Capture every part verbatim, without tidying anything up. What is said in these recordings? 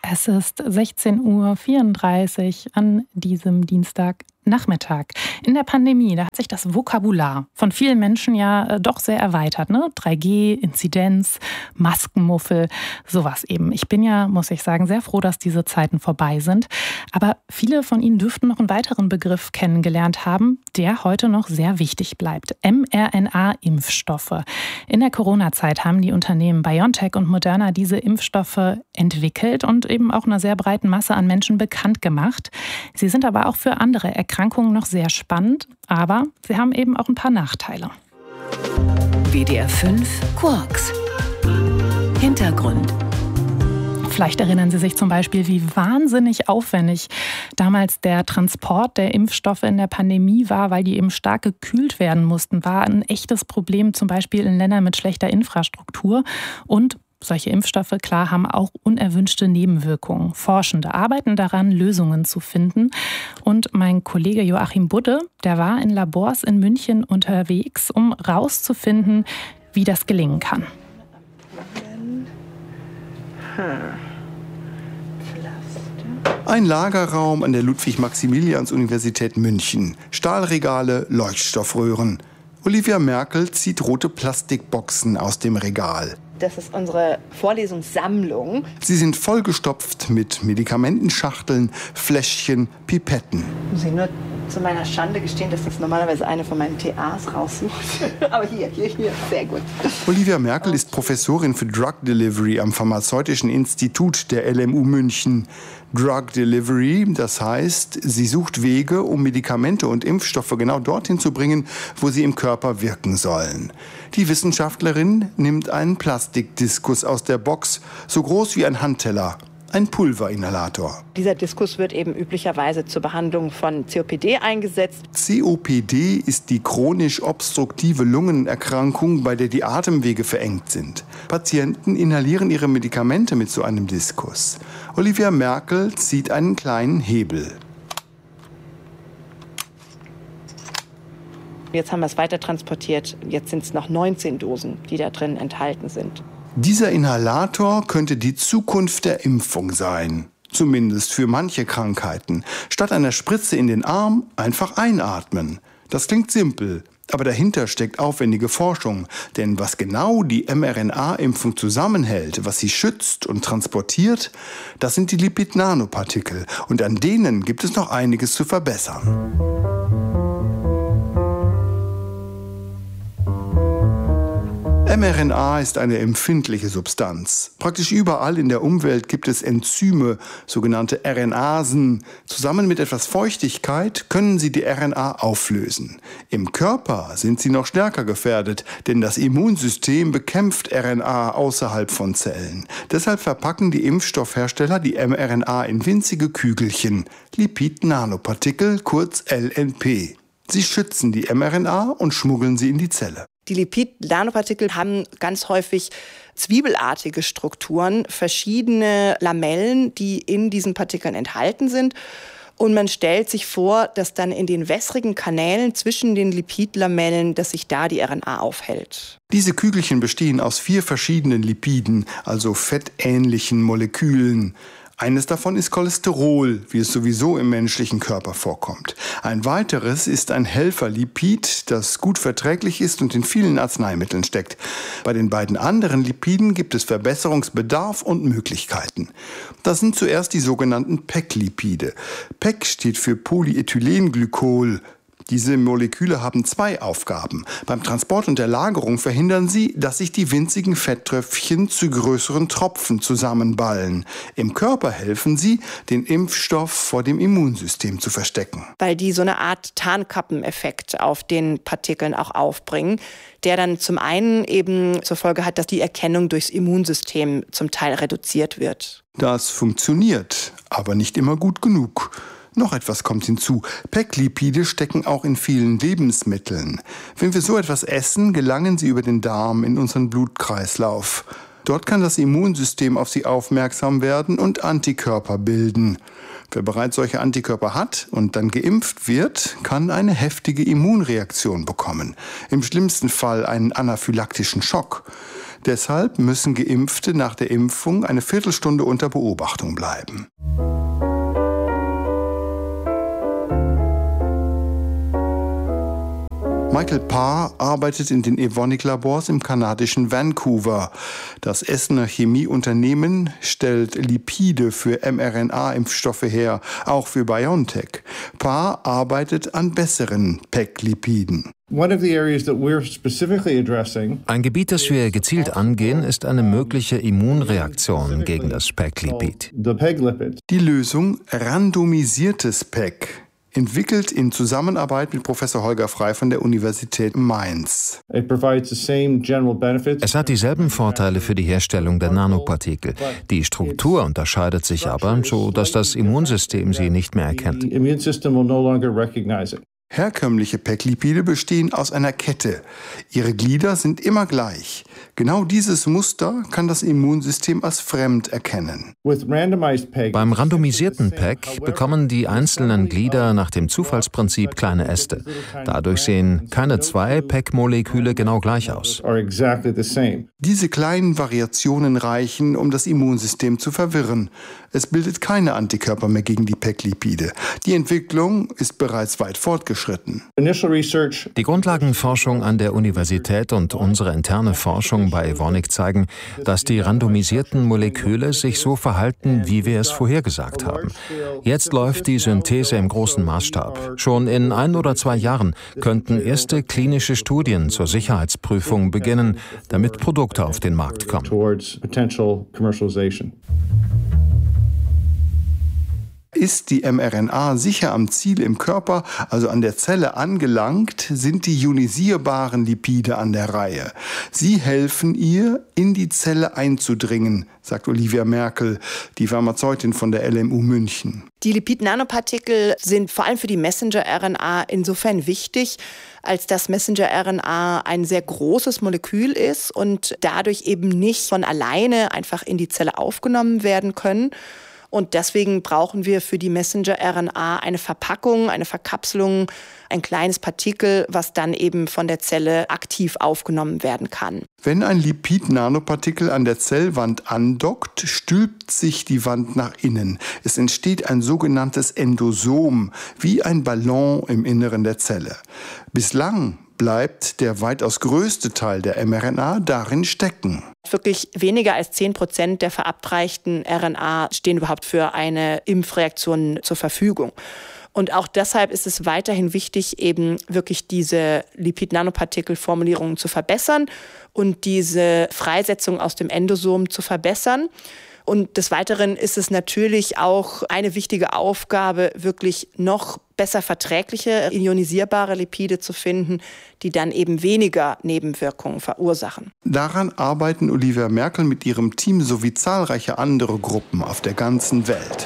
Es ist sechzehn Uhr vierunddreißig an diesem Dienstagnachmittag. In der Pandemie, da hat sich das Vokabular von vielen Menschen ja doch sehr erweitert. Ne? drei G, Inzidenz, Maskenmuffel, sowas eben. Ich bin ja, muss ich sagen, sehr froh, dass diese Zeiten vorbei sind. Aber viele von Ihnen dürften noch einen weiteren Begriff kennengelernt haben, der heute noch sehr wichtig bleibt. mRNA-Impfstoffe. In der Corona-Zeit haben die Unternehmen BioNTech und Moderna diese Impfstoffe entwickelt und eben auch einer sehr breiten Masse an Menschen bekannt gemacht. Sie sind aber auch für andere Erkrankungen noch sehr spannend, aber sie haben eben auch ein paar Nachteile. W D R fünf Quarks. Hintergrund. Vielleicht erinnern Sie sich zum Beispiel, wie wahnsinnig aufwendig damals der Transport der Impfstoffe in der Pandemie war, weil die eben stark gekühlt werden mussten. War ein echtes Problem, zum Beispiel in Ländern mit schlechter Infrastruktur. Und solche Impfstoffe, klar, haben auch unerwünschte Nebenwirkungen. Forschende arbeiten daran, Lösungen zu finden. Und mein Kollege Joachim Budde, der war in Labors in München unterwegs, um rauszufinden, wie das gelingen kann. Ein Lagerraum an der Ludwig-Maximilians-Universität München. Stahlregale, Leuchtstoffröhren. Olivia Merkel zieht rote Plastikboxen aus dem Regal. Das ist unsere Vorlesungssammlung. Sie sind vollgestopft mit Medikamentenschachteln, Fläschchen, Pipetten. Ich muss ich nur zu meiner Schande gestehen, dass das normalerweise eine von meinen T As raussucht. Aber hier, hier, hier, sehr gut. Olivia Merkel ist Professorin für Drug Delivery am Pharmazeutischen Institut der L M U München. Drug Delivery, das heißt, sie sucht Wege, um Medikamente und Impfstoffe genau dorthin zu bringen, wo sie im Körper wirken sollen. Die Wissenschaftlerin nimmt einen Plastikdiskus aus der Box, so groß wie ein Handteller. Ein Pulverinhalator. Dieser Diskus wird eben üblicherweise zur Behandlung von C O P D eingesetzt. C O P D ist die chronisch obstruktive Lungenerkrankung, bei der die Atemwege verengt sind. Patienten inhalieren ihre Medikamente mit so einem Diskus. Olivia Merkel zieht einen kleinen Hebel. Jetzt haben wir es weiter transportiert. Jetzt sind es noch neunzehn Dosen, die da drin enthalten sind. Dieser Inhalator könnte die Zukunft der Impfung sein. Zumindest für manche Krankheiten. Statt einer Spritze in den Arm einfach einatmen. Das klingt simpel, aber dahinter steckt aufwendige Forschung. Denn was genau die mRNA-Impfung zusammenhält, was sie schützt und transportiert, das sind die Lipid-Nanopartikel. Und an denen gibt es noch einiges zu verbessern. mRNA ist eine empfindliche Substanz. Praktisch überall in der Umwelt gibt es Enzyme, sogenannte RNasen. Zusammen mit etwas Feuchtigkeit können sie die R N A auflösen. Im Körper sind sie noch stärker gefährdet, denn das Immunsystem bekämpft R N A außerhalb von Zellen. Deshalb verpacken die Impfstoffhersteller die mRNA in winzige Kügelchen, Lipid-Nanopartikel, kurz L N P. Sie schützen die mRNA und schmuggeln sie in die Zelle. Die Lipid-Nanopartikel haben ganz häufig zwiebelartige Strukturen, verschiedene Lamellen, die in diesen Partikeln enthalten sind. Und man stellt sich vor, dass dann in den wässrigen Kanälen zwischen den Lipidlamellen, dass sich da die R N A aufhält. Diese Kügelchen bestehen aus vier verschiedenen Lipiden, also fettähnlichen Molekülen. Eines davon ist Cholesterol, wie es sowieso im menschlichen Körper vorkommt. Ein weiteres ist ein Helferlipid, das gut verträglich ist und in vielen Arzneimitteln steckt. Bei den beiden anderen Lipiden gibt es Verbesserungsbedarf und Möglichkeiten. Das sind zuerst die sogenannten P E C-Lipide. P E C steht für Polyethylenglykol. Diese Moleküle haben zwei Aufgaben. Beim Transport und der Lagerung verhindern sie, dass sich die winzigen Fetttröpfchen zu größeren Tropfen zusammenballen. Im Körper helfen sie, den Impfstoff vor dem Immunsystem zu verstecken. Weil die so eine Art Tarnkappeneffekt auf den Partikeln auch aufbringen, der dann zum einen eben zur Folge hat, dass die Erkennung durchs Immunsystem zum Teil reduziert wird. Das funktioniert, aber nicht immer gut genug. Noch etwas kommt hinzu. P E C-Lipide stecken auch in vielen Lebensmitteln. Wenn wir so etwas essen, gelangen sie über den Darm in unseren Blutkreislauf. Dort kann das Immunsystem auf sie aufmerksam werden und Antikörper bilden. Wer bereits solche Antikörper hat und dann geimpft wird, kann eine heftige Immunreaktion bekommen. Im schlimmsten Fall einen anaphylaktischen Schock. Deshalb müssen Geimpfte nach der Impfung eine Viertelstunde unter Beobachtung bleiben. Michael Parr arbeitet in den Evonik-Labors im kanadischen Vancouver. Das Essener Chemieunternehmen stellt Lipide für mRNA-Impfstoffe her, auch für BioNTech. Parr arbeitet an besseren P E C-Lipiden. Ein Gebiet, das wir gezielt angehen, ist eine mögliche Immunreaktion gegen das P E C-Lipid. Die Lösung randomisiertes P E C, entwickelt in Zusammenarbeit mit Professor Holger Frey von der Universität Mainz. Es hat dieselben Vorteile für die Herstellung der Nanopartikel. Die Struktur unterscheidet sich aber, so dass das Immunsystem sie nicht mehr erkennt. Herkömmliche P E C-Lipide bestehen aus einer Kette. Ihre Glieder sind immer gleich. Genau dieses Muster kann das Immunsystem als fremd erkennen. Beim randomisierten P E C bekommen die einzelnen Glieder nach dem Zufallsprinzip kleine Äste. Dadurch sehen keine zwei P E C-Moleküle genau gleich aus. Diese kleinen Variationen reichen, um das Immunsystem zu verwirren. Es bildet keine Antikörper mehr gegen die P E C-Lipide. Die Entwicklung ist bereits weit fortgeschritten. Die Grundlagenforschung an der Universität und unsere interne Forschung bei Evonik zeigen, dass die randomisierten Moleküle sich so verhalten, wie wir es vorhergesagt haben. Jetzt läuft die Synthese im großen Maßstab. Schon in ein oder zwei Jahren könnten erste klinische Studien zur Sicherheitsprüfung beginnen, damit Produkte auf den Markt kommen. Ist die mRNA sicher am Ziel im Körper, also an der Zelle angelangt, sind die ionisierbaren Lipide an der Reihe. Sie helfen ihr, in die Zelle einzudringen, sagt Olivia Merkel, die Pharmazeutin von der L M U München. Die Lipid-Nanopartikel sind vor allem für die Messenger-R N A insofern wichtig, als dass Messenger-R N A ein sehr großes Molekül ist und dadurch eben nicht von alleine einfach in die Zelle aufgenommen werden können. Und deswegen brauchen wir für die Messenger-R N A eine Verpackung, eine Verkapselung, ein kleines Partikel, was dann eben von der Zelle aktiv aufgenommen werden kann. Wenn ein Lipid-Nanopartikel an der Zellwand andockt, stülpt sich die Wand nach innen. Es entsteht ein sogenanntes Endosom, wie ein Ballon im Inneren der Zelle. Bislang bleibt der weitaus größte Teil der mRNA darin stecken. Wirklich weniger als zehn Prozent der verabreichten R N A stehen überhaupt für eine Impfreaktion zur Verfügung. Und auch deshalb ist es weiterhin wichtig, eben wirklich diese Lipid-Nanopartikel-Formulierungen zu verbessern und diese Freisetzung aus dem Endosom zu verbessern. Und des Weiteren ist es natürlich auch eine wichtige Aufgabe, wirklich noch besser verträgliche, ionisierbare Lipide zu finden, die dann eben weniger Nebenwirkungen verursachen. Daran arbeiten Olivia Merkel mit ihrem Team sowie zahlreiche andere Gruppen auf der ganzen Welt.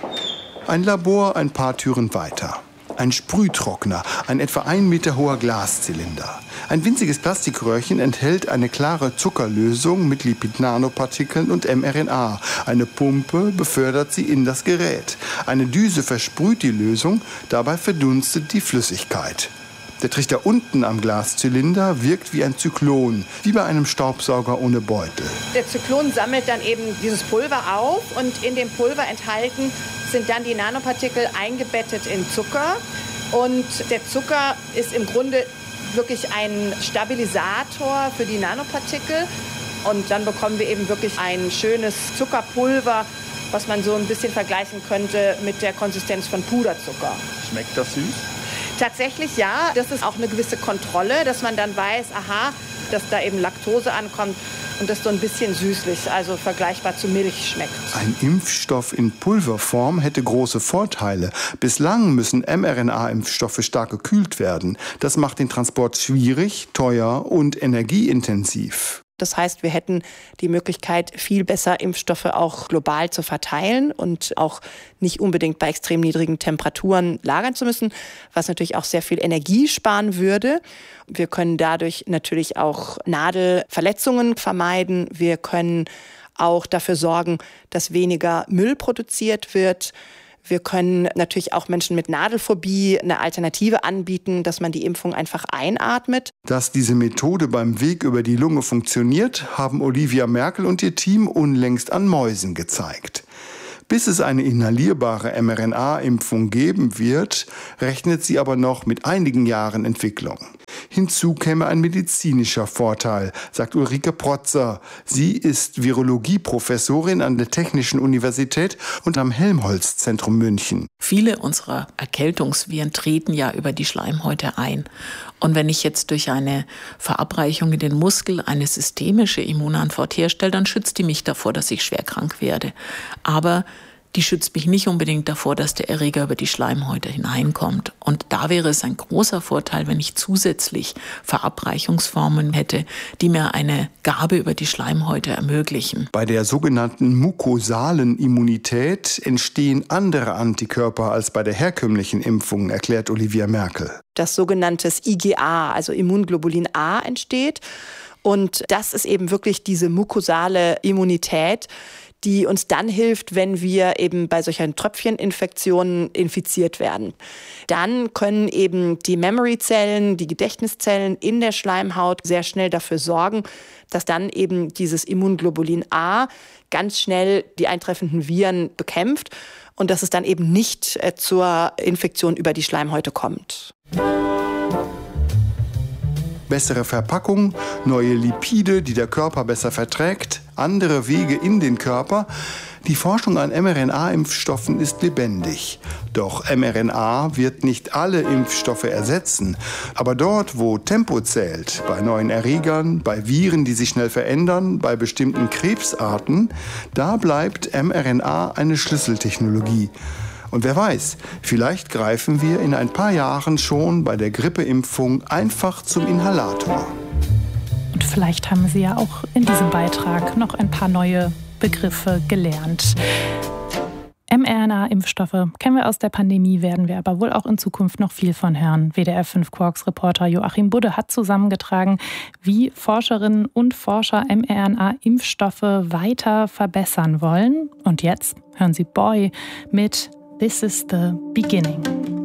Ein Labor ein paar Türen weiter. Ein Sprühtrockner, ein etwa ein Meter hoher Glaszylinder. Ein winziges Plastikröhrchen enthält eine klare Zuckerlösung mit Lipid-Nanopartikeln und mRNA. Eine Pumpe befördert sie in das Gerät. Eine Düse versprüht die Lösung, dabei verdunstet die Flüssigkeit. Der Trichter unten am Glaszylinder wirkt wie ein Zyklon, wie bei einem Staubsauger ohne Beutel. Der Zyklon sammelt dann eben dieses Pulver auf und in dem Pulver enthalten sind dann die Nanopartikel eingebettet in Zucker. Und der Zucker ist im Grunde wirklich ein Stabilisator für die Nanopartikel. Und dann bekommen wir eben wirklich ein schönes Zuckerpulver, was man so ein bisschen vergleichen könnte mit der Konsistenz von Puderzucker. Schmeckt das süß? Tatsächlich ja, das ist auch eine gewisse Kontrolle, dass man dann weiß, aha, dass da eben Laktose ankommt und das so ein bisschen süßlich, also vergleichbar zu Milch schmeckt. Ein Impfstoff in Pulverform hätte große Vorteile. Bislang müssen mRNA-Impfstoffe stark gekühlt werden. Das macht den Transport schwierig, teuer und energieintensiv. Das heißt, wir hätten die Möglichkeit, viel besser Impfstoffe auch global zu verteilen und auch nicht unbedingt bei extrem niedrigen Temperaturen lagern zu müssen, was natürlich auch sehr viel Energie sparen würde. Wir können dadurch natürlich auch Nadelverletzungen vermeiden. Wir können auch dafür sorgen, dass weniger Müll produziert wird. Wir können natürlich auch Menschen mit Nadelphobie eine Alternative anbieten, dass man die Impfung einfach einatmet. Dass diese Methode beim Weg über die Lunge funktioniert, haben Olivia Merkel und ihr Team unlängst an Mäusen gezeigt. Bis es eine inhalierbare em R N A-Impfung geben wird, rechnet sie aber noch mit einigen Jahren Entwicklung. Hinzu käme ein medizinischer Vorteil, sagt Ulrike Protzer. Sie ist Virologieprofessorin an der Technischen Universität und am Helmholtz-Zentrum München. Viele unserer Erkältungsviren treten ja über die Schleimhäute ein. Und wenn ich jetzt durch eine Verabreichung in den Muskel eine systemische Immunantwort herstelle, dann schützt die mich davor, dass ich schwer krank werde. Aber die schützt mich nicht unbedingt davor, dass der Erreger über die Schleimhäute hineinkommt. Und da wäre es ein großer Vorteil, wenn ich zusätzlich Verabreichungsformen hätte, die mir eine Gabe über die Schleimhäute ermöglichen. Bei der sogenannten mukosalen Immunität entstehen andere Antikörper als bei der herkömmlichen Impfung, erklärt Olivia Merkel. Das sogenannte I G A, also Immunglobulin A, entsteht. Und das ist eben wirklich diese mukosale Immunität, die uns dann hilft, wenn wir eben bei solchen Tröpfcheninfektionen infiziert werden. Dann können eben die Memory-Zellen, die Gedächtniszellen in der Schleimhaut sehr schnell dafür sorgen, dass dann eben dieses Immunglobulin A ganz schnell die eintreffenden Viren bekämpft und dass es dann eben nicht zur Infektion über die Schleimhäute kommt. Bessere Verpackung, neue Lipide, die der Körper besser verträgt, andere Wege in den Körper. Die Forschung an em R N A-Impfstoffen ist lebendig. Doch em R N A wird nicht alle Impfstoffe ersetzen. Aber dort, wo Tempo zählt, bei neuen Erregern, bei Viren, die sich schnell verändern, bei bestimmten Krebsarten, da bleibt em R N A eine Schlüsseltechnologie. Und wer weiß, vielleicht greifen wir in ein paar Jahren schon bei der Grippeimpfung einfach zum Inhalator. Und vielleicht haben Sie ja auch in diesem Beitrag noch ein paar neue Begriffe gelernt. em R N A-Impfstoffe kennen wir aus der Pandemie, werden wir aber wohl auch in Zukunft noch viel von hören. W D R fünf Quarks-Reporter Joachim Budde hat zusammengetragen, wie Forscherinnen und Forscher em R N A-Impfstoffe weiter verbessern wollen. Und jetzt hören Sie Boy mit This is the Beginning.